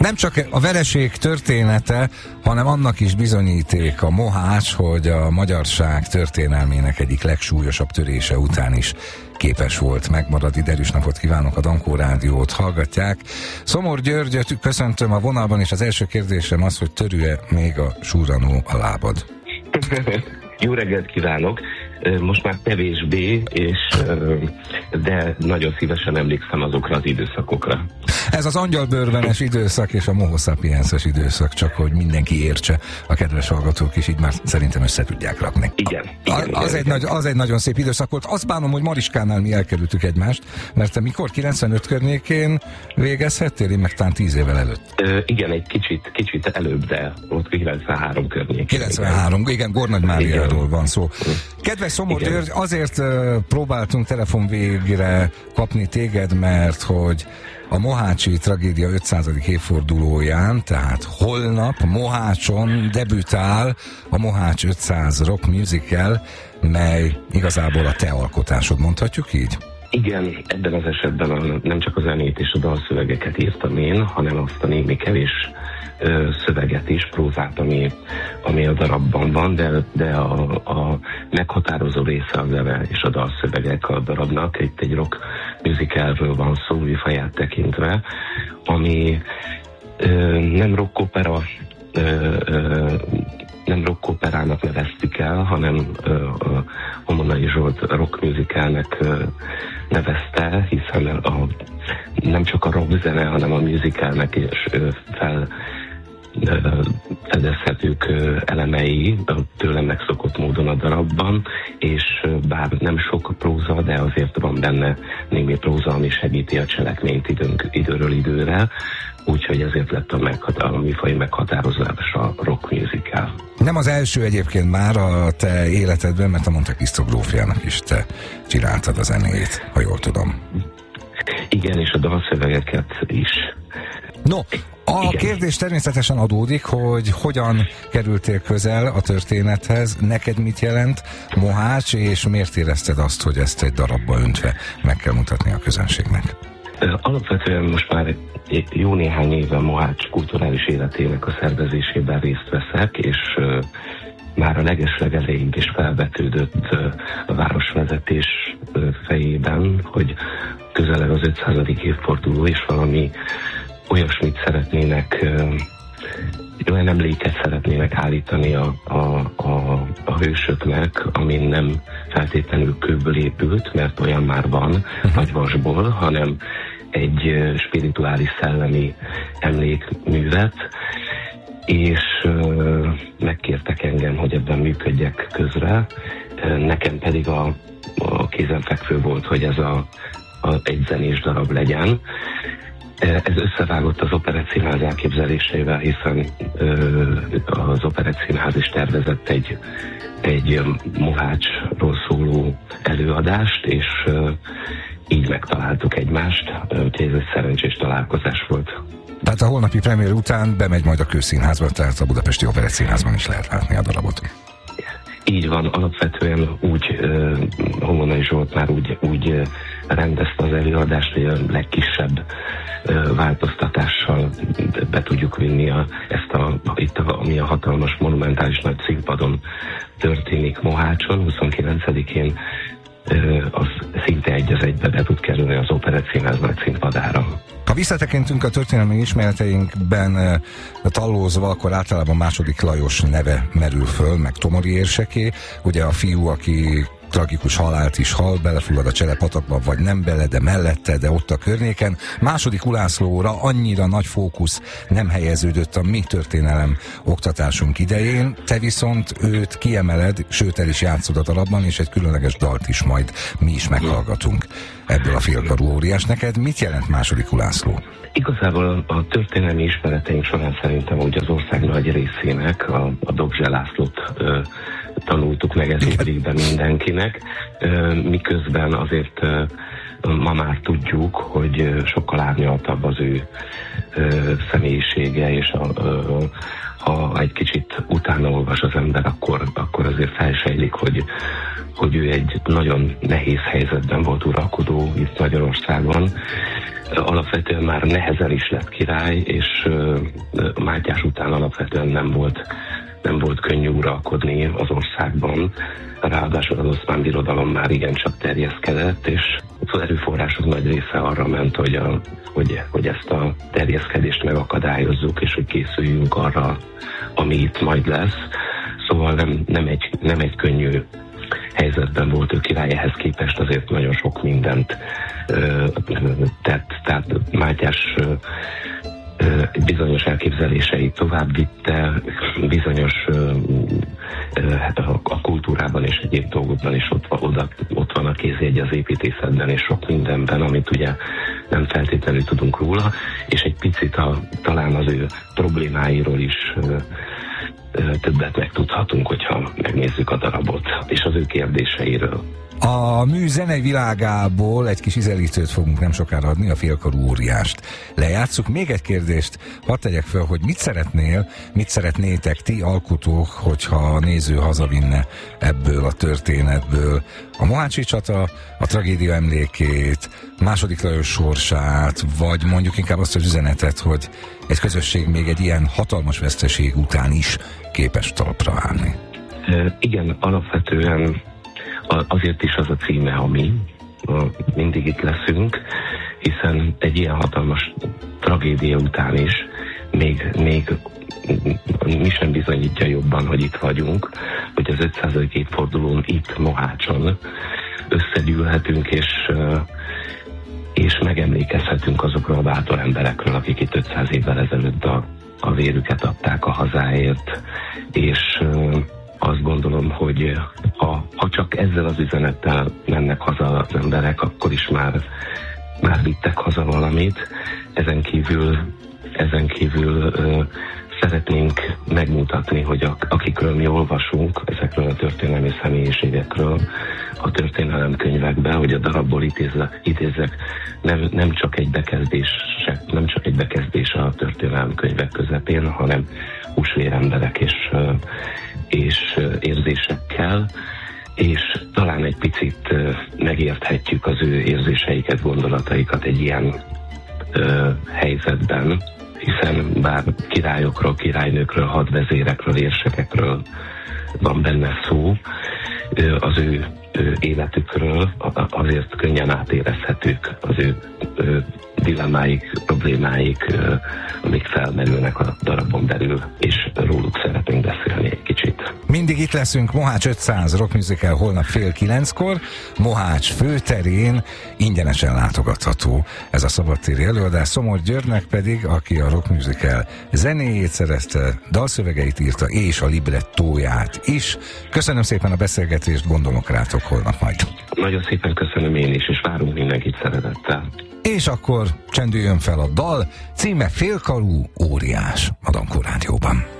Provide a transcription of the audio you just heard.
Nem csak a vereség története, hanem annak is bizonyíték a Mohács, hogy a magyarság történelmének egyik legsúlyosabb törése után is képes volt megmaradni. Derűs napot kívánok, a Dankó Rádiót hallgatják. Szomor Györgyöt köszöntöm a vonalban, és az első kérdésem az, hogy törő-e még a surranó a lábad? Jó reggelt kívánok! Most már kevésbé, de nagyon szívesen emlékszem azokra az időszakokra. Ez az angyalbőrvenes időszak és a Homo sapienses időszak, csak hogy mindenki értse, a kedves hallgatók is így már szerintem össze tudják rakni. Igen. Az egy nagyon szép időszak volt. Azt bánom, hogy Mariskánál mi elkerültük egymást, mert te mikor 95 környékén végezhettél, én meg talán 10 évvel előtt. Igen, egy kicsit előbb, de ott 93 környékén. 93, igen, Gornagy Máriáról van szó. Kedves Szomor György, azért próbáltunk telefon végre kapni téged, mert hogy a mohácsi tragédia 500. évfordulóján, tehát holnap Mohácson debütál a Mohács 500 rock musical, mely igazából a te alkotásod, mondhatjuk így? Igen, ebben az esetben nem csak a zenét és a dalszövegeket írtam én, hanem azt a némi kevés szöveget is, prózát, ami a darabban van, de a meghatározó része a zene és a dalszövegek a darabnak. Itt egy rock musicalről van szó, műfaját tekintve, ami nem rockopera, nem rockoperának neveztük el, hanem Homonai Zsolt rock musicalnek nevezte, hiszen nem csak a rockzene, hanem a musicalnek is fedezhetők elemei tőlem megszokott módon a darabban, és bár nem sok próza, de azért van benne némi próza, ami segíti a cselekményt időről időre, úgyhogy ezért lett a műfaj meghatározás a rock musical. Nem az első egyébként már a te életedben, mert a Monte Cristo grófjának is te csináltad a zenét, ha jól tudom. Igen, és a dalszövegeket is. No, a kérdés természetesen adódik, hogy hogyan kerültél közel a történethez, neked mit jelent Mohács, és miért érezted azt, hogy ezt egy darabba öntve meg kell mutatni a közönségnek? Alapvetően most már jó néhány éve Mohács kulturális életének a szervezésében részt veszek, és már a legeslegelején is felvetődött a városvezetés fejében, hogy közeleg az 500. évforduló, és valami olyasmit szeretnének, olyan emléket szeretnének állítani a hősöknek, amin nem feltétlenül kőből épült, mert olyan már van, vagy vasból, hanem egy spirituális szellemi emlékművet, és megkértek engem, hogy ebben működjek közre. Nekem pedig a kézenfekvő volt, hogy ez egy zenés darab legyen. Ez összevágott az Operettszínház elképzeléseivel, hiszen az Operettszínház is tervezett egy Mohácsról szóló előadást, és így megtaláltuk egymást, úgyhogy ez egy szerencsés találkozás volt. Tehát a holnapi premier után bemegy majd a Közszínházba, tehát a Budapesti Operettszínházban is lehet látni a darabot. Így van, alapvetően úgy Homonai Zsolt már úgy rendezte az előadást, hogy a legkisebb változtatással be tudjuk vinni ami a hatalmas, monumentális nagy színpadon történik Mohácson, 29-én, az szinte egy az egybe be tud kerülni az Operettszínház nagy színpadára. Ha visszatekintünk a történelmi ismereteinkben tallózva, akkor általában második Lajos neve merül föl, meg Tomori érseké, ugye a fiú, aki tragikus halált is hal, belefullad a Cserepatakba, vagy nem bele, de mellette, de ott a környéken. Második Ulászlóra annyira nagy fókusz nem helyeződött a mi történelem oktatásunk idején, te viszont őt kiemeled, sőt el is játszod a darabban, és egy különleges dalt is majd mi is meghallgatunk ebből a félkarú óriás. Neked mit jelent második Ulászló? Igazából a történelmi ismereteink során szerintem, hogy az ország nagy részének a Dobzse Lászlót tanultuk meg, ez ugrik be mindenkinek, miközben azért ma már tudjuk, hogy sokkal árnyaltabb az ő személyisége, és ha egy kicsit utána olvas az ember, akkor azért felsejlik, hogy ő egy nagyon nehéz helyzetben volt uralkodó itt Magyarországon. Alapvetően már nehezen is lett király, és Mátyás után alapvetően nem volt könnyű uralkodni az országban. Ráadásul az Oszmán Birodalom már igencsak terjeszkedett, és az erőforrások nagy része arra ment, hogy ezt a terjeszkedést megakadályozzuk, és hogy készüljünk arra, ami itt majd lesz. Szóval nem egy könnyű helyzetben volt ő király, ehhez képest azért nagyon sok mindent tett. Tehát Mátyás bizonyos elképzeléseit továbbvitte, bizonyos a kultúrában és egyéb dolgokban is ott van a kézjegy az építészetben és sok mindenben, amit ugye nem feltétlenül tudunk róla, és egy picit talán az ő problémáiról is többet megtudhatunk, hogyha megnézzük a darabot, és az ő kérdéseiről. A mű zenei világából egy kis ízelítőt fogunk nem sokára adni, a Félkarú óriást lejátsszuk. Még egy kérdést hadd tegyek fel, hogy mit szeretnétek ti alkotók, hogyha a néző hazavinne ebből a történetből a Mohácsi csata, a tragédia emlékét, II. Lajos sorsát, vagy mondjuk inkább azt az üzenetet, hogy egy közösség még egy ilyen hatalmas veszteség után is képes talpra állni. Igen, alapvetően azért is az a címe, ami mindig itt leszünk, hiszen egy ilyen hatalmas tragédia után is még mi sem bizonyítja jobban, hogy itt vagyunk, hogy az 500. évfordulón itt Mohácson összegyűlhetünk, és megemlékezhetünk azokról a bátor emberekről, akik itt 500 évvel ezelőtt a vérüket adták a hazáért, és azt gondolom, hogy ha csak ezzel az üzenettel mennek haza az emberek, akkor is már vittek haza valamit. Ezen kívül szeretnénk megmutatni, hogy akikről mi olvasunk, ezekről a történelmi személyiségekről a történelemkönyvekben, hogy a darabból idézek, nem csak egy bekezdés a történelemkönyvek közepén, hanem húsvéremberek és érzésekkel, és talán egy picit megérthetjük az ő érzéseiket, gondolataikat egy ilyen helyzetben, hiszen bár királyokról, királynőkről, hadvezérekről, érsekekről van benne szó, az ő életükről azért könnyen átérezhetők az ő dilemmáik, problémáik, amik felmerülnek a darabon belül, és róluk szeretnénk beszélni egy kicsit. Mindig itt leszünk, Mohács 500 Rock Musical holnap 8:30, Mohács főterén, ingyenesen látogatható ez a szabadtéri előadás. Szomor Györgynek pedig, aki a Rock Musical zenéjét szerezte, dalszövegeit írta, és a librettóját is. Köszönöm szépen a beszélgetést, gondolok rátok holnap majd. Nagyon szépen köszönöm én is, és várunk mindenkit szeretettel. És akkor csendüljön fel a dal, címe Félkarú óriás a Dankó Rádióban.